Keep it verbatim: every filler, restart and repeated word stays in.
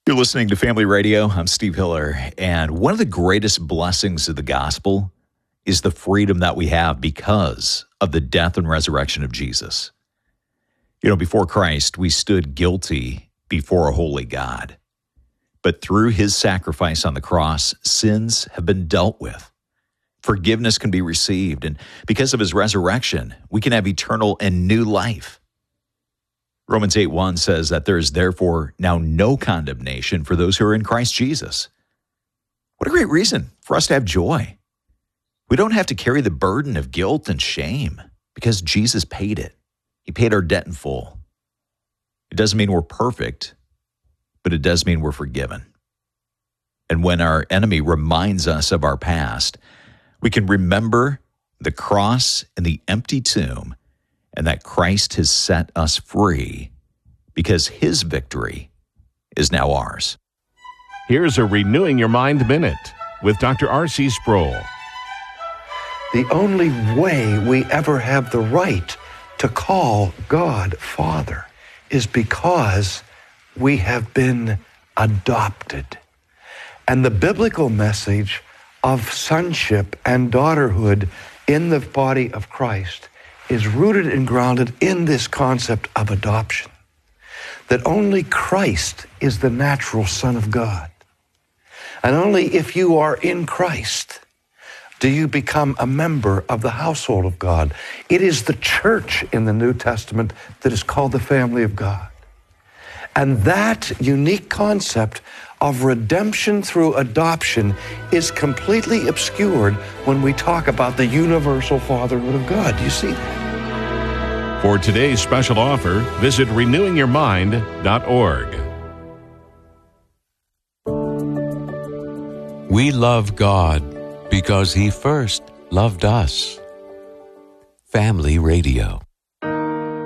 You're listening to Family Radio. I'm Steve Hiller, and one of the greatest blessings of the gospel is the freedom that we have because of the death and resurrection of Jesus. You know, before Christ, we stood guilty before a holy God. But through his sacrifice on the cross, sins have been dealt with. Forgiveness can be received, and because of his resurrection, we can have eternal and new life. Romans eight one says that there is therefore now no condemnation for those who are in Christ Jesus. What a great reason for us to have joy. We don't have to carry the burden of guilt and shame because Jesus paid it. He paid our debt in full. It doesn't mean we're perfect, but it does mean we're forgiven. And when our enemy reminds us of our past, we can remember the cross and the empty tomb, and that Christ has set us free because his victory is now ours. Here's a Renewing Your Mind Minute with Doctor R C Sproul. The only way we ever have the right to call God Father is because we have been adopted. And the biblical message of sonship and daughterhood in the body of Christ is rooted and grounded in this concept of adoption, that only Christ is the natural Son of God. And only if you are in Christ do you become a member of the household of God. It is the church in the New Testament that is called the family of God. And that unique concept of redemption through adoption is completely obscured when we talk about the universal fatherhood of God. Do you see that? For today's special offer, visit renewing your mind dot org. We love God because he first loved us. Family Radio.